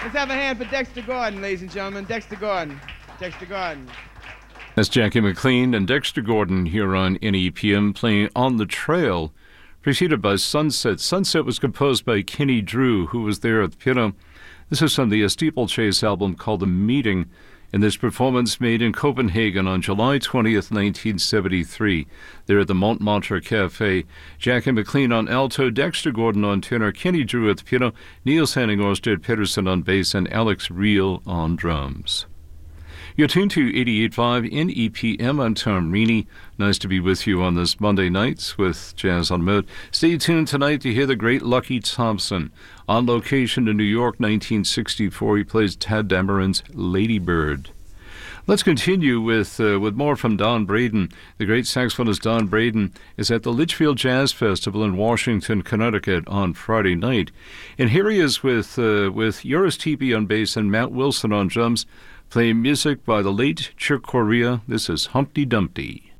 Let's have a hand for Dexter Gordon, ladies and gentlemen. Dexter Gordon. Dexter Gordon. That's Jackie McLean and Dexter Gordon here on NEPM playing On the Trail, preceded by Sunset. Sunset was composed by Kenny Drew, who was there at the piano. This is from the Steeplechase album called The Meeting, and this performance made in Copenhagen on July 20th, 1973, there at the Montmartre Cafe. Jackie McLean on alto, Dexter Gordon on tenor, Kenny Drew at the piano, Niels Henning Orsted Pedersen on bass, and Alex Reel on drums. You're tuned to 88.5 NEPM. I'm Tom Reaney. Nice to be with you on this Monday night with Jazz on Mode. Stay tuned tonight to hear the great Lucky Thompson. On location in New York, 1964, he plays Tad Dameron's Lady Bird. Let's continue with more from Don Braden. The great saxophonist Don Braden is at the Litchfield Jazz Festival in Washington, Connecticut on Friday night. And here he is with Joris Tepe on bass and Matt Wilson on drums, playing music by the late Chick Corea. This is Humpty Dumpty.